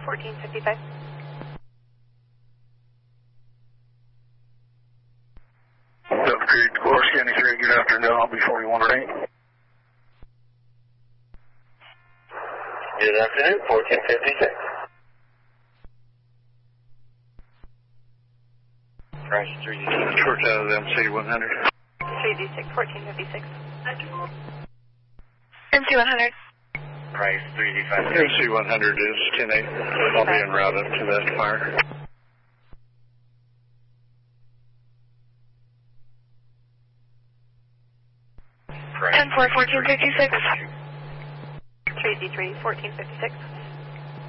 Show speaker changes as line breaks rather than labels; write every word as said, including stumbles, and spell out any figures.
fourteen fifty-five.
Delta Creek, Core Scanning three, good afternoon, I'll be forty-one or eight.
Good afternoon, fourteen fifty-six. Price three D six.
Short out of the M C one hundred.
three D six, fourteen fifty-six.
M C one hundred.
Price three D five.
M C one hundred is ten eight. I'll be en route up to that fire.
ten four, fourteen fifty-six.
three D three, fourteen fifty-six.